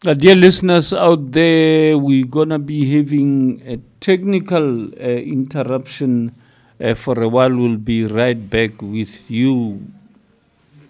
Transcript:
Dear listeners out there, we're going to be having a technical interruption for a while. We'll be right back with you